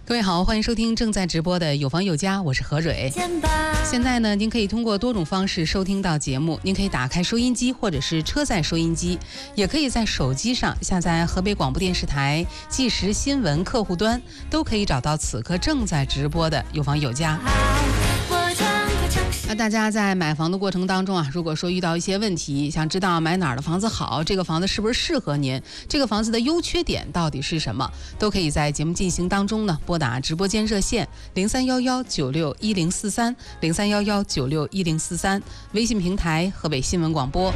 各位好，欢迎收听正在直播的有房有家，我是何蕊。现在呢，您可以通过多种方式收听到节目，您可以打开收音机或者是车载收音机，也可以在手机上下载河北广播电视台即时新闻客户端，都可以找到此刻正在直播的有房有家。那大家在买房的过程当中啊，如果说遇到一些问题，想知道买哪儿的房子好，这个房子是不是适合您，这个房子的优缺点到底是什么，都可以在节目进行当中呢拨打直播间热线0311961043，0311961043，微信平台河北新闻广播。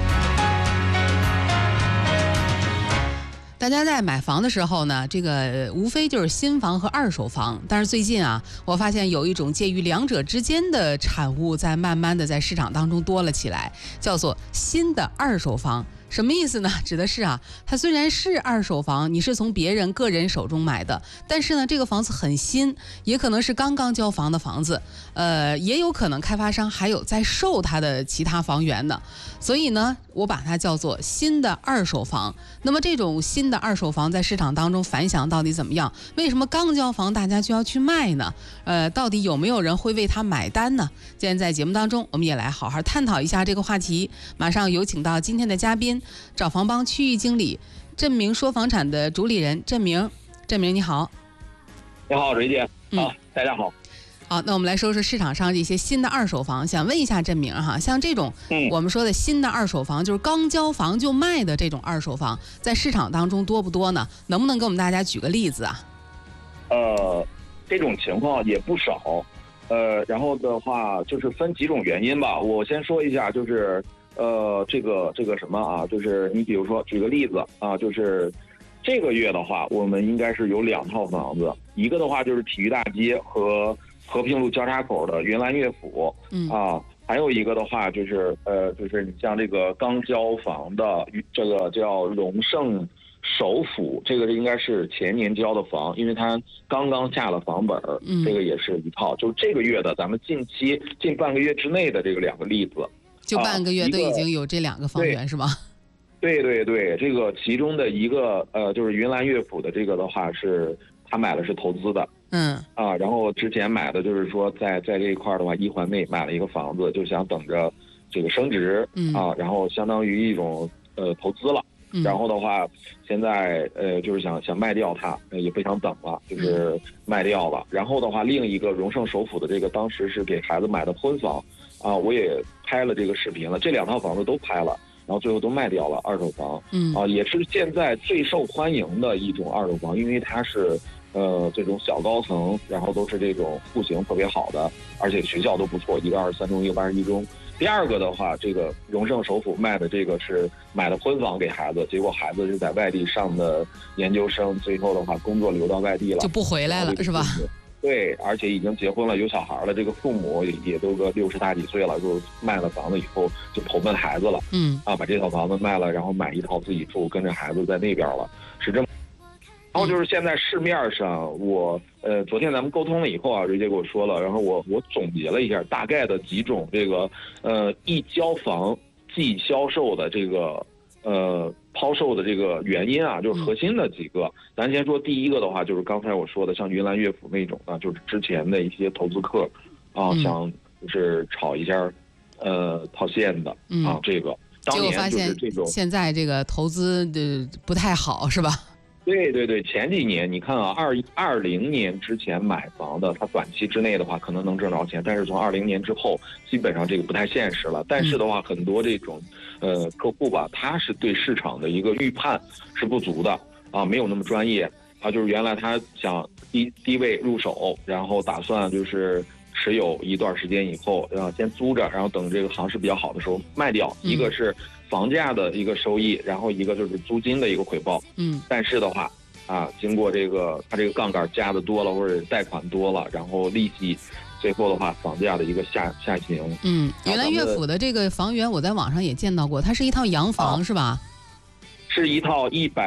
大家在买房的时候呢，这个无非就是新房和二手房，但是最近啊，我发现有一种介于两者之间的产物在慢慢的在市场当中多了起来，叫做新的二手房。什么意思呢？指的是啊，它虽然是二手房，你是从别人个人手中买的，但是呢，这个房子很新，也可能是刚刚交房的房子，也有可能开发商还有在售它的其他房源的，所以呢，我把它叫做新的二手房。那么这种新的二手房在市场当中反响到底怎么样？为什么刚交房大家就要去卖呢？到底有没有人会为它买单呢？今天在节目当中，我们也来好好探讨一下这个话题。马上有请到今天的嘉宾，找房帮区域经理振明说房产的主理人振明。振明你好。 你好，蕊姐。好，大家好。 好，那我们来说说市场上这些新的二手房。想问一下振明哈，像这种我们说的新的二手房，就是刚交房就卖的这种二手房，在市场当中多不多呢？能不能给我们大家举个例子啊？ 这种情况也不少。然后的话就是分几种原因吧。我先说一下，就是这个什么啊，就是你比如说举个例子啊，就是这个月的话，我们应该是有2套房子，一个的话就是体育大街和和平路交叉口的云岚乐府，还有一个的话就是就是你像这个刚交房的这个叫荣盛首府，这个应该是前年交的房，因为它刚刚下了房本，这个也是一套，就是这个月的咱们近半个月之内的这个2个例子， 就半个月都已经有这2个房源是吗？ 对对对，这个其中的一个就是云岚乐府的这个的话是他买的是投资的，然后之前买的就是说在这一块的话，一环内买了一个房子，就想等着这个升值，然后相当于一种投资了。然后的话，现在就是想卖掉它，也不想等了，就是卖掉了。然后的话，另一个荣盛首府的这个当时是给孩子买的婚房，我也拍了这个视频了，这2套房子都拍了，然后最后都卖掉了二手房，也是现在最受欢迎的一种二手房，因为它是这种小高层，然后都是这种户型特别好的，而且学校都不错，一个23中，一个81中。第二个的话，这个荣盛首府卖的这个是买的婚房给孩子，结果孩子是在外地上的研究生，最后的话工作留到外地了， 就不回来了，是吧？ 对，而且已经结婚了，有小孩了，这个父母也都个60大几岁了，就卖了房子以后就投奔孩子了，把这套房子卖了，然后买一套自己住，跟着孩子在那边了，是这么。然后就是现在市面上，我昨天咱们沟通了以后啊，瑞姐给我说了，然后我总结了一下大概的几种这个一交房即销售的这个抛售的这个原因啊，就是核心的几个。咱先说第一个的话，就是刚才我说的，像云岚乐府那种啊，就是之前的一些投资客想就是炒一下套现的这个。当年就是这种， 现在这个投资的不太好，是吧？ 对对对，前几年你看啊，2020年之前买房的，他短期之内的话可能能挣着钱，但是从20年之后，基本上这个不太现实了。但是的话，很多这种客户吧，他是对市场的一个预判是不足的没有那么专业就是原来他想低位入手，然后打算就是持有一段时间以后，先租着，然后等这个行势比较好的时候卖掉。一个是房价的一个收益，然后一个就是租金的一个回报。但是的话经过这个它这个杠杆加的多了，或者贷款多了，然后利息，最后的话房价的一个下行。 原来乐府的这个房源我在网上也见到过，它是一套洋房是吧？ 是一套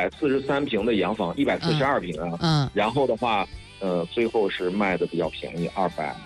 143平的洋房，142平然后的话最后是卖的比较便宜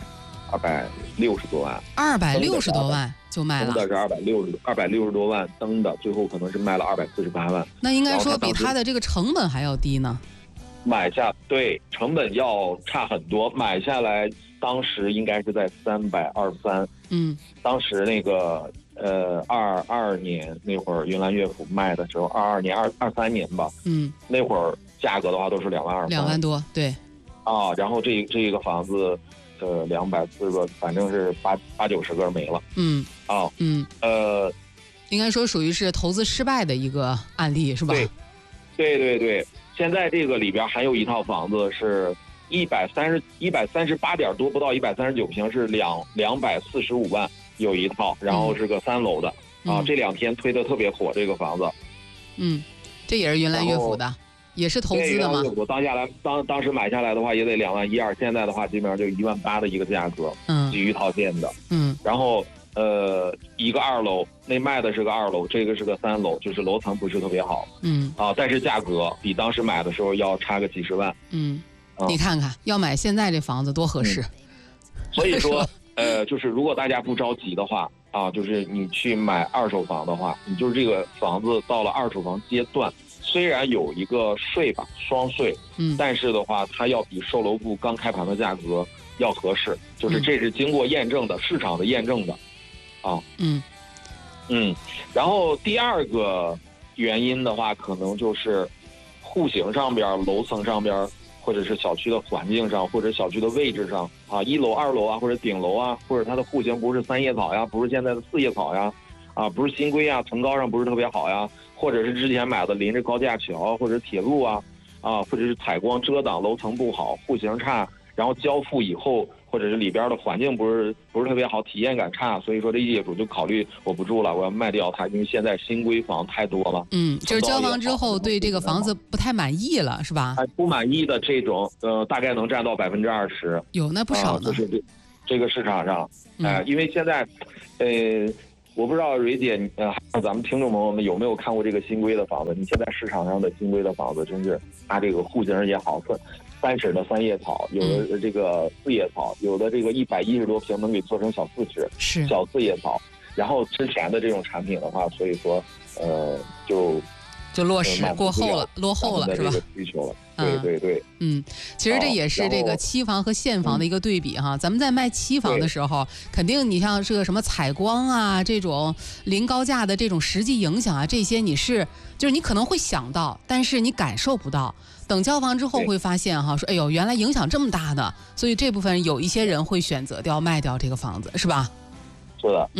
，260多万 ，260多万就卖了， 登的是260多万，登的最后可能是卖了248万。 那应该说比它的这个成本还要低呢？ 买下对成本要差很多，买下来当时应该是在323。当时那个22年那会儿云岚乐府卖的时候，22年23年吧，那会儿价格的话都是2万2，2 万多，对。 然后这个房子240个，反正是80-90个没了。 应该说属于是投资失败的一个案例，是吧？ 对。现在这个里边还有一套房子是138点多，不到139平，是245万有一套，然后是个3楼的。这2天推的特别火这个房子。 这也是云岚乐府的，也是投资的吗？ 我当时买下来的话也得2万1、2，现在的话基本上就1万8的一个价格，基于套现的。然后一个2楼，那卖的是个2楼，这个是个3楼，就是楼层不是特别好。但是价格比当时买的时候要差个几十万。 你看看，要买现在这房子多合适。 所以说，就是如果大家不着急的话，就是你去买2手房的话，你就是这个房子到了2手房阶段，虽然有一个税吧，双税，但是的话，它要比售楼部刚开盘的价格要合适，就是这是经过验证的，市场的验证的。然后第二个原因的话，可能就是户型上边、楼层上边，或者是小区的环境上，或者小区的位置上，1楼、2楼啊，或者顶楼啊，或者它的户型不是3叶草呀，不是现在的4叶草呀，不是新规啊，层高上不是特别好呀，或者是之前买的临着高架桥或者铁路啊，或者是采光遮挡，楼层不好，户型差，然后交付以后，或者是里边的环境不是特别好，体验感差，所以说这业主就考虑我不住了，我要卖掉它，因为现在新规房太多了。 就是交房之后对这个房子不太满意了，是吧？ 不满意的这种，大概能占到20%， 有那不少呢。 就是这个市场上，因为现在，我不知道蕊姐，咱们听众朋友们有没有看过这个新规的房子？你现在市场上的新规的房子，真是它这个户型也好，3室的3叶草，有的这个4叶草，有的这个110多平能给做成小4室， 是小4叶草。然后之前的这种产品的话，所以说，就落实过后了，落后了，是吧？ 需求了。对。 其实这也是这个期房和现房的一个对比哈。咱们在卖期房的时候，肯定你像这个什么采光啊，这种临高架的这种实际影响啊，这些就是你可能会想到，但是你感受不到。等交房之后会发现哈，说哎呦，原来影响这么大的，所以这部分有一些人会选择卖掉这个房子，是吧？ 是的。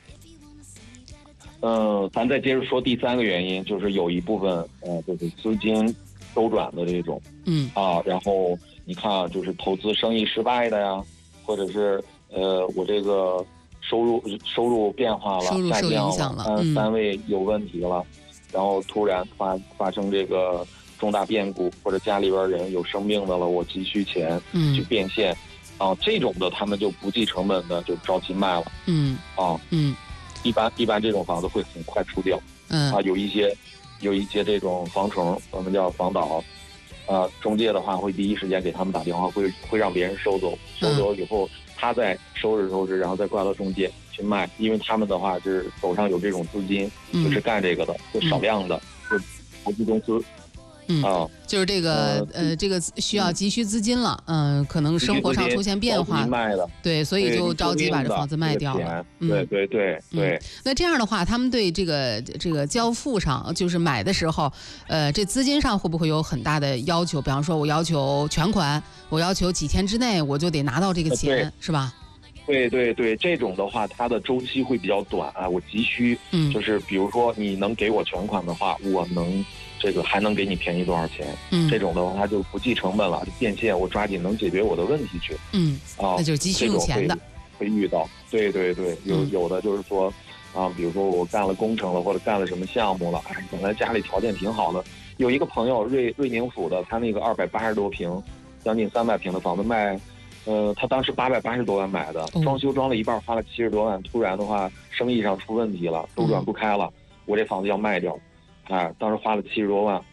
咱再接着说第3个原因，就是有一部分就是资金周转的这种，然后你看就是投资生意失败的呀，或者是我这个收入变化了， 收入受影响了，单位有问题了，然后突然发生这个重大变故，或者家里边人有生病的了，我急需钱去变现，这种的他们就不计成本的就着急卖了，一般这种房子会很快出掉，有一些这种房虫，我们叫房倒，中介的话会第一时间给他们打电话，会让别人收走以后，他再收拾，然后再挂到中介去卖，因为他们的话是手上有这种资金，就是干这个的，就少量的，就投资公司。 就是这个需要急需资金了，可能生活上出现变化，对，所以就着急把这房子卖掉了。 对。 那这样的话，他们对这个交付上，就是买的时候，这资金上会不会有很大的要求？比方说，我要求全款，我要求几天之内我就得拿到这个钱，是吧？ 对，这种的话，它的周期会比较短啊。我急需，就是比如说你能给我全款的话，我能这个还能给你便宜多少钱？这种的话，它就不计成本了，就变现，我抓紧能解决我的问题去。 那就是急需用钱的， 会遇到。对，有的就是说，比如说我干了工程了，或者干了什么项目了，本来家里条件挺好的，有一个朋友瑞宁府的，他那个280多平，将近300平的房子卖。他当时880多万买的，装修装了一半花了70多万，突然的话生意上出问题了，周转不开了，我这房子要卖掉，当时花了70多万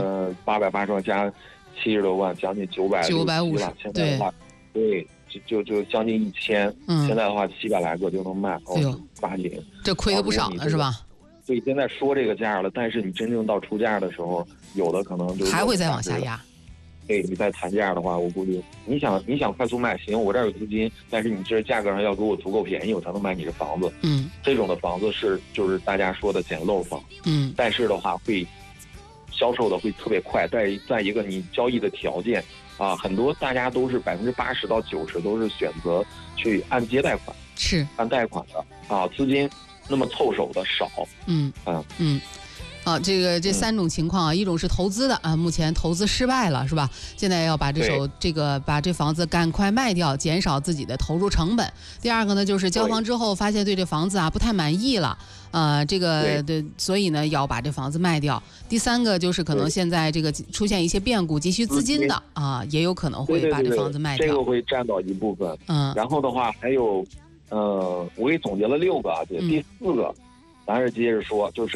，880万加70多万，将近950了，现在的话，对，就将近1000，现在的话700来个就能卖，抓紧， 这亏了不少了是吧？ 对，现在说这个价了，但是你真正到出价的时候，有的可能就还会再往下压。 对，你再谈价的话，我估计你想快速卖，行，我这儿有资金，但是你这价格上要给我足够便宜，我才能买你这房子。这种的房子就是大家说的捡漏房。但是的话会销售的会特别快。再一个，你交易的条件啊，很多大家都是80%到90%都是选择去按揭贷款， 是按贷款的啊，资金那么凑手的少。 这3种情况啊，一种是投资的啊，目前投资失败了是吧？现在要把把这房子赶快卖掉，减少自己的投入成本。第二个呢，就是交房之后发现对这房子啊不太满意了，所以呢要把这房子卖掉。第三个就是可能现在这个出现一些变故，急需资金的啊，也有可能会把这房子卖掉。 这个会占到一部分。然后的话还有，我给总结了6个啊，第4个，咱是接着说，就是。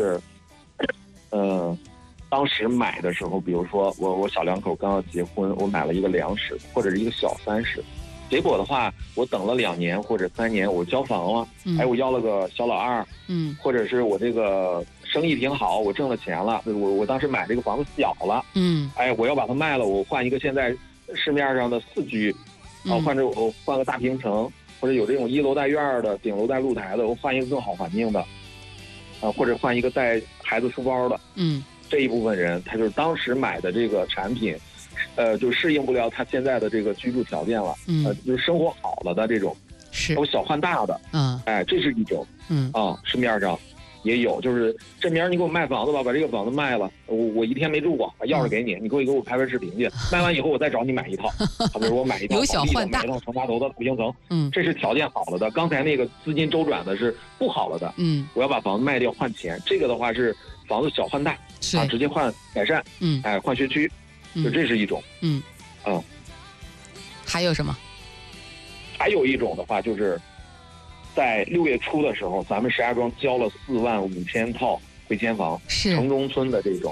当时买的时候，比如说我小两口刚要结婚，我买了一个2室或者是一个小3室，结果的话，我等了2年或者3年，我交房了，我要了个小老二，或者是我这个生意挺好，我挣了钱了，我当时买这个房子小了，我要把它卖了，我换一个现在市面上的4居，我换个大平层，或者有这种1楼带院的，顶楼带露台的，我换一个更好环境的。或者换一个带孩子书包的，这一部分人，他就是当时买的这个产品，就适应不了他现在的这个居住条件了，就是生活好了的这种，有小换大的，这是一种，市面上也有，就是这明儿你给我卖房子吧，把这个房子卖了，我1天没住过，把钥匙给你，你给我拍视频去，卖完以后我再找你买一套，比如我买一套有小换大， 买一套成大头的普兴层，这是条件好了的。刚才那个资金周转的是不好了的，我要把房子卖掉换钱，这个的话是房子小换大，直接换改善，换学区，就这是一种， 还有什么？ 还有一种的话就是在6月初的时候，咱们石家庄交了4万5千套回迁房，城中村的这种，